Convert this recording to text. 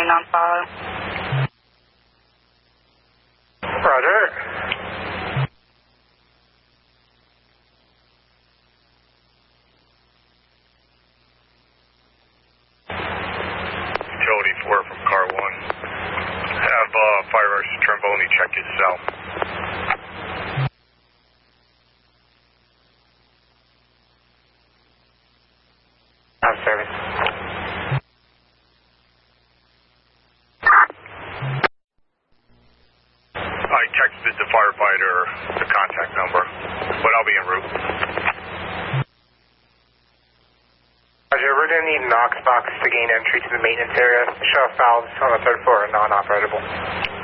on follow. Roger. Utility 4 from car 1. Have Fire Marshal Tromboni check his cell. On service. I texted the firefighter the contact number, but I'll be en route. Roger, we're going to need Knox box to gain entry to the maintenance area. Shut off valves on the third floor are non-operatable.